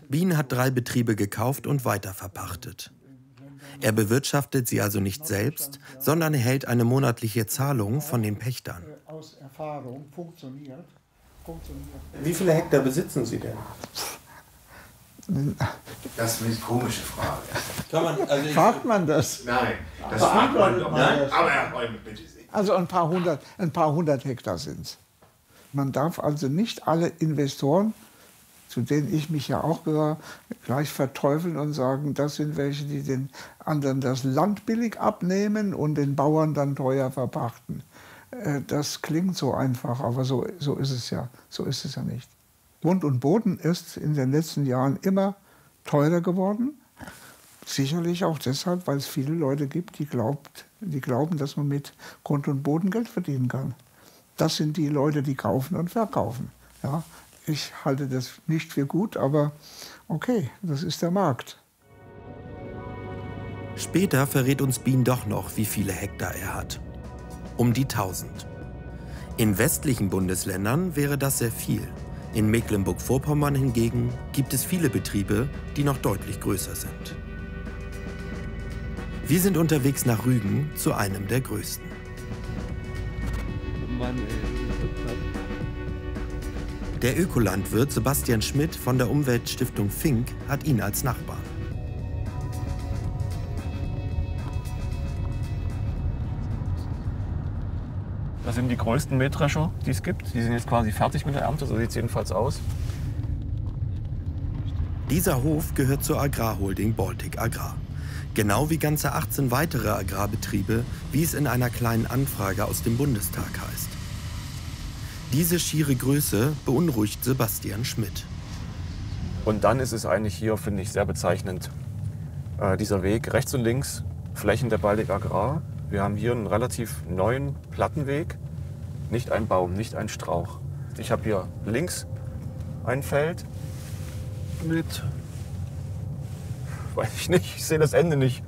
Bien hat 3 Betriebe gekauft und weiterverpachtet. Er bewirtschaftet sie also nicht selbst, sondern erhält eine monatliche Zahlung von den Pächtern. Wie viele Hektar besitzen Sie denn? Das ist eine komische Frage. Fragt man das? Nein, das fragt man doch. Nein, aber Herr Bäume, bitte sehr. Also ein paar hundert Hektar sind es. Man darf also nicht alle Investoren, zu denen ich mich ja auch gehöre, gleich verteufeln und sagen, das sind welche, die den anderen das Land billig abnehmen und den Bauern dann teuer verpachten. Das klingt so einfach, aber so ist es ja. So ist es ja nicht. Grund und Boden ist in den letzten Jahren immer teurer geworden. Sicherlich auch deshalb, weil es viele Leute gibt, die glauben, dass man mit Grund und Boden Geld verdienen kann. Das sind die Leute, die kaufen und verkaufen. Ja, ich halte das nicht für gut, aber okay, das ist der Markt. Später verrät uns Bien doch noch, wie viele Hektar er hat. Um die 1000. In westlichen Bundesländern wäre das sehr viel. In Mecklenburg-Vorpommern hingegen gibt es viele Betriebe, die noch deutlich größer sind. Wir sind unterwegs nach Rügen zu einem der größten. Der Ökolandwirt Sebastian Schmidt von der Umweltstiftung Fink hat ihn als Nachbarn. Das sind die größten Mähdrescher, die es gibt. Die sind jetzt quasi fertig mit der Ernte, so sieht es jedenfalls aus. Dieser Hof gehört zur Agrarholding Baltic Agrar. Genau wie ganze 18 weitere Agrarbetriebe, wie es in einer kleinen Anfrage aus dem Bundestag heißt. Diese schiere Größe beunruhigt Sebastian Schmidt. Und dann ist es eigentlich hier, finde ich, sehr bezeichnend. Dieser Weg rechts und links, Flächen der Baltic Agrar. Wir haben hier einen relativ neuen Plattenweg, nicht ein Baum, nicht ein Strauch. Ich habe hier links ein Feld mit, weiß ich nicht, ich sehe das Ende nicht.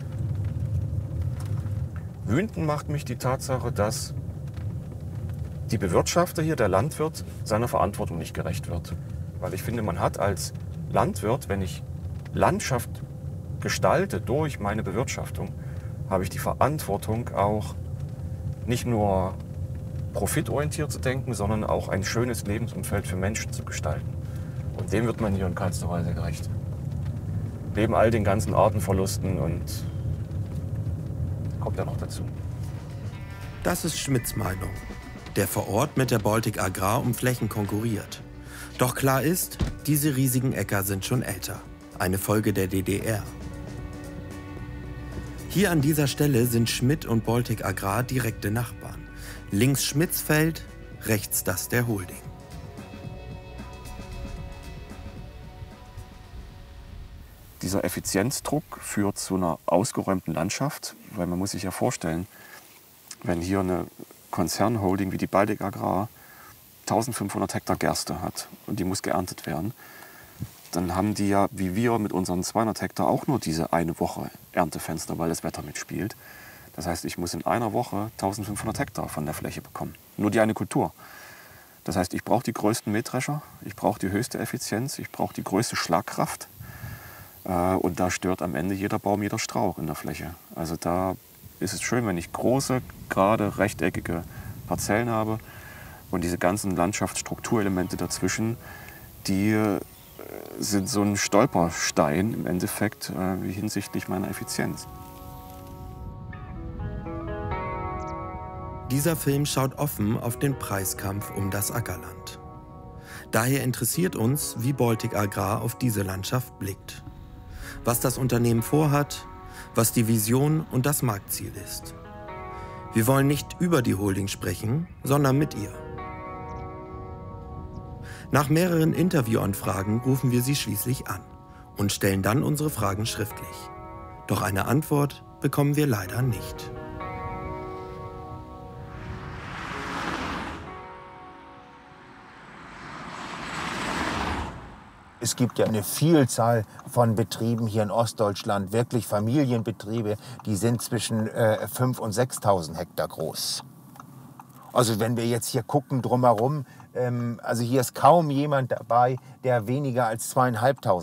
Wütend macht mich die Tatsache, dass die Bewirtschafter hier, der Landwirt, seiner Verantwortung nicht gerecht wird. Weil ich finde, man hat als Landwirt, wenn ich Landschaft gestalte durch meine Bewirtschaftung, habe ich die Verantwortung auch nicht nur profitorientiert zu denken, sondern auch ein schönes Lebensumfeld für Menschen zu gestalten. Und dem wird man hier in keinster Weise gerecht. Neben all den ganzen Artenverlusten und kommt ja noch dazu. Das ist Schmidts Meinung, der vor Ort mit der Baltic Agrar um Flächen konkurriert. Doch klar ist, diese riesigen Äcker sind schon älter. Eine Folge der DDR. Hier an dieser Stelle sind Schmidt und Baltic Agrar direkte Nachbarn. Links Schmidts Feld, rechts das der Holding. Dieser Effizienzdruck führt zu einer ausgeräumten Landschaft, weil man muss sich ja vorstellen, wenn hier eine Konzernholding wie die Baltic Agrar 1500 Hektar Gerste hat und die muss geerntet werden, dann haben die ja, wie wir mit unseren 200 Hektar, auch nur diese eine Woche Erntefenster, weil das Wetter mitspielt. Das heißt, ich muss in einer Woche 1500 Hektar von der Fläche bekommen. Nur die eine Kultur. Das heißt, ich brauche die größten Mähdrescher, ich brauche die höchste Effizienz, ich brauche die größte Schlagkraft. Und da stört am Ende jeder Baum, jeder Strauch in der Fläche. Also da ist es schön, wenn ich große, gerade rechteckige Parzellen habe und diese ganzen Landschaftsstrukturelemente dazwischen, die sind so ein Stolperstein im Endeffekt hinsichtlich meiner Effizienz. Dieser Film schaut offen auf den Preiskampf um das Ackerland. Daher interessiert uns, wie Baltic Agrar auf diese Landschaft blickt. Was das Unternehmen vorhat, was die Vision und das Marktziel ist. Wir wollen nicht über die Holding sprechen, sondern mit ihr. Nach mehreren Interviewanfragen rufen wir sie schließlich an und stellen dann unsere Fragen schriftlich. Doch eine Antwort bekommen wir leider nicht. Es gibt ja eine Vielzahl von Betrieben hier in Ostdeutschland, wirklich Familienbetriebe, die sind zwischen 5.000 und 6.000 Hektar groß. Also wenn wir jetzt hier gucken drumherum, also hier ist kaum jemand dabei, der weniger als 2.500